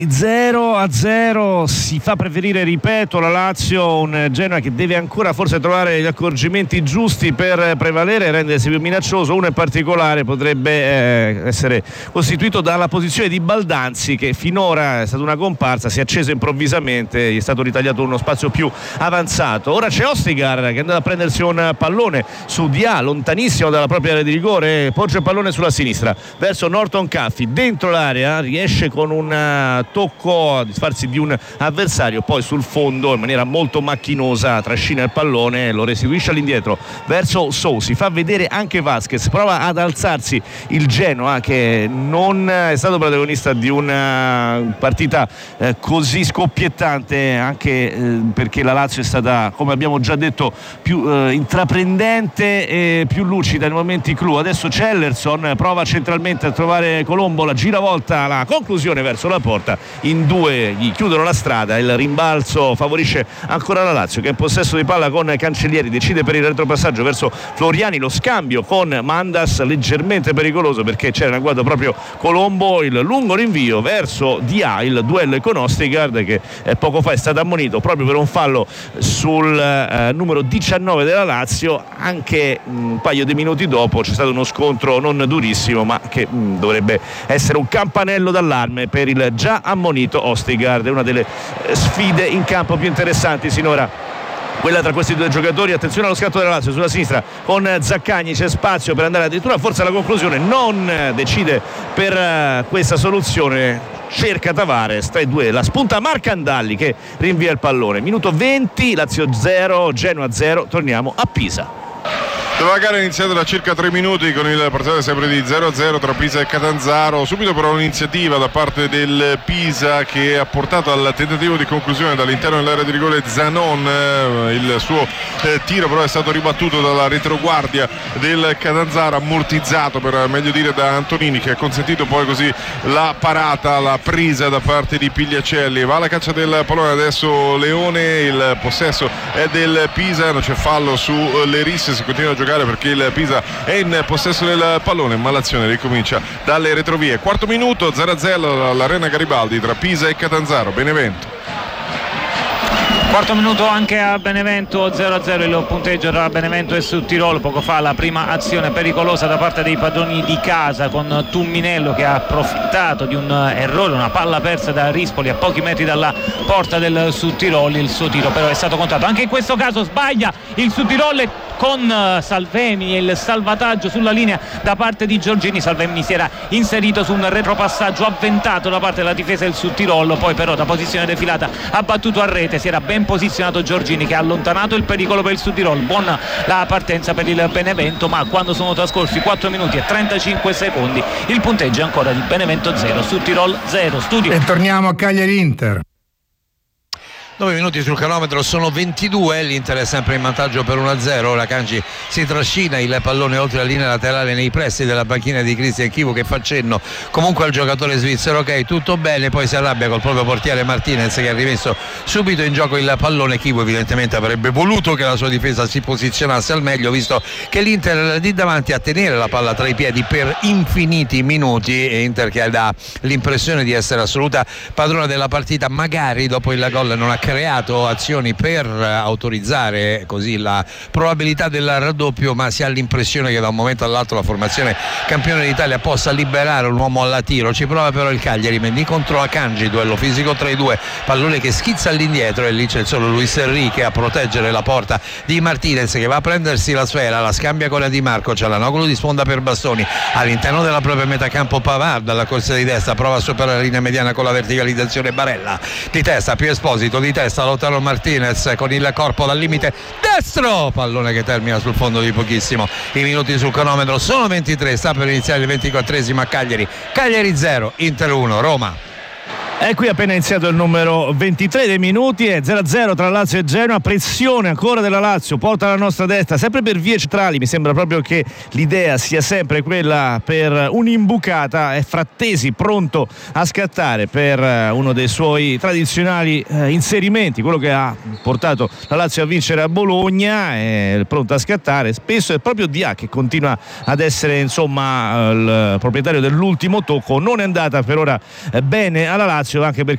0-0 si fa preferire, ripeto, la Lazio, un Genoa che deve ancora forse trovare gli accorgimenti giusti per prevalere e rendersi più minaccioso. Uno in particolare potrebbe essere costituito dalla posizione di Baldanzi, che finora è stata una comparsa, si è acceso improvvisamente, gli è stato ritagliato uno spazio più avanzato. Ora c'è Ostigar che è andato a prendersi un pallone su Dia, lontanissimo dalla propria area di rigore, poggia il pallone sulla sinistra verso Norton Caffi, dentro l'area riesce con un tocco a disfarsi di un avversario, poi sul fondo in maniera molto macchinosa trascina il pallone e lo restituisce all'indietro verso Sousi. Fa vedere anche Vasquez, prova ad alzarsi il Genoa, che non è stato protagonista di una partita così scoppiettante, anche perché la Lazio è stata, come abbiamo già detto, più intraprendente e più lucida nei momenti clou. Adesso Cellerson prova centralmente a trovare Colombo, la giravolta, la conclusione verso la porta, in due gli chiudono la strada, il rimbalzo favorisce ancora la Lazio, che è in possesso di palla con Cancellieri, decide per il retropassaggio verso Floriani, lo scambio con Mandas leggermente pericoloso perché c'era in agguato proprio Colombo, il lungo rinvio verso Dia, il duello con Ostigard, che poco fa è stato ammonito proprio per un fallo sul numero 19 della Lazio. Anche un paio di minuti dopo c'è stato uno scontro non durissimo, ma che dovrebbe essere un campanello d'allarme per il già ammonito Ostigard. È una delle sfide in campo più interessanti sinora, quella tra questi due giocatori. Attenzione allo scatto della Lazio sulla sinistra con Zaccagni, c'è spazio per andare addirittura forse alla conclusione, non decide per questa soluzione, cerca Tavares tra i due, la spunta Marcandalli che rinvia il pallone. Minuto 20, Lazio 0 Genoa 0. Torniamo a Pisa. La gara è iniziata da circa 3 minuti con il parziale sempre di 0-0 tra Pisa e Catanzaro. Subito però un'iniziativa da parte del Pisa che ha portato al tentativo di conclusione dall'interno dell'area di rigore Zanon. Il suo tiro però è stato ribattuto dalla retroguardia del Catanzaro, ammortizzato per meglio dire da Antonini, che ha consentito poi così la parata, la presa da parte di Pigliacelli. Va alla caccia del pallone adesso Leone, il possesso è del Pisa, non c'è fallo su Leris, si continua a giocare perché il Pisa è in possesso del pallone, ma l'azione ricomincia dalle retrovie. Quarto minuto, 0-0 all'Arena Garibaldi tra Pisa e Catanzaro. Benevento. Quarto minuto anche a Benevento, 0-0 il punteggio tra Benevento e Sudtirolo. Poco fa la prima azione pericolosa da parte dei padroni di casa, con Tumminello che ha approfittato di un errore, una palla persa da Rispoli a pochi metri dalla porta del Sudtirolo. Il suo tiro però è stato contato, anche in questo caso sbaglia il Sudtirolo con Salvemini, il salvataggio sulla linea da parte di Giorgini. Salvemini si era inserito su un retropassaggio avventato da parte della difesa del Sudtirolo, poi però da posizione defilata ha battuto a rete, si era ben posizionato Giorgini che ha allontanato il pericolo per il Sudtirolo. Buona la partenza per il Benevento, ma quando sono trascorsi 4 minuti e 35 secondi il punteggio è ancora di Benevento 0 Sudtirolo 0. Studio. E torniamo a Cagliari-Inter. 9 minuti sul cronometro, sono 22, l'Inter è sempre in vantaggio per 1-0. Ora Kanji si trascina il pallone oltre la linea laterale nei pressi della panchina di Cristian Chivu, che fa cenno comunque al giocatore svizzero. Ok, tutto bene, poi si arrabbia col proprio portiere Martinez che ha rimesso subito in gioco il pallone. Chivu evidentemente avrebbe voluto che la sua difesa si posizionasse al meglio, visto che l'Inter era lì davanti a tenere la palla tra i piedi per infiniti minuti, e Inter che dà l'impressione di essere assoluta padrona della partita. Magari dopo il gol non ha creato azioni per autorizzare così la probabilità del raddoppio, ma si ha l'impressione che da un momento all'altro la formazione campione d'Italia possa liberare un uomo alla tiro. Ci prova però il Cagliari, Mendy contro Akanji, duello fisico tra i due, pallone che schizza all'indietro e lì c'è il solo Luis Enrique a proteggere la porta di Martinez, che va a prendersi la sfera, la scambia con la Di Marco, c'è l'Anoglu di sponda per Bastoni all'interno della propria metacampo. Pavard dalla corsa di destra prova a superare la linea mediana con la verticalizzazione, Barella di testa, più Esposito di testa, Lautaro Martinez con il corpo dal limite destro, pallone che termina sul fondo di pochissimo. I minuti sul cronometro sono 23, sta per iniziare il 24esimo a Cagliari 0 Inter 1 Roma. È qui appena iniziato il numero 23 dei minuti, è 0-0 tra Lazio e Genoa, pressione ancora della Lazio, porta alla nostra destra, sempre per vie centrali. Mi sembra proprio che l'idea sia sempre quella per un'imbucata. È Frattesi pronto a scattare per uno dei suoi tradizionali inserimenti, quello che ha portato la Lazio a vincere a Bologna. È pronto a scattare, spesso è proprio Dia che continua ad essere insomma il proprietario dell'ultimo tocco. Non è andata per ora bene alla Lazio, anche perché